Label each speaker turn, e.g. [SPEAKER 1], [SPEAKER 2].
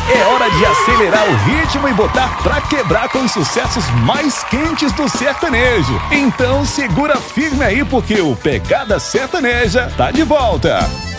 [SPEAKER 1] É hora de acelerar o ritmo e botar pra quebrar com os sucessos mais quentes do sertanejo. Então segura firme aí porque o Pegada Sertaneja tá de volta.